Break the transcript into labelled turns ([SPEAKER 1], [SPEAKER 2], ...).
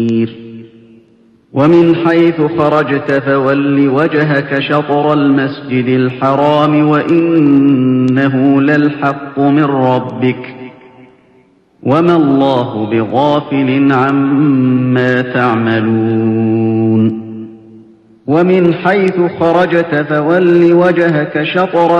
[SPEAKER 1] ومن حيث خرجت فول وجهك شطر المسجد الحرام وإنه للحق من ربك وما الله بغافل عما تعملون ومن حيث خرجت فول وجهك شطر